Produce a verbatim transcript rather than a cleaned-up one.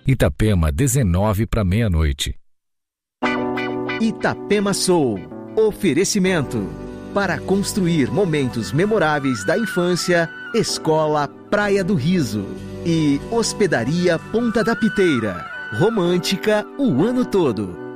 Itapema, dezenove para meia-noite. Itapema Soul. Oferecimento. Para construir momentos memoráveis da infância, Escola Praia do Riso. E Hospedaria Ponta da Piteira. Romântica o ano todo.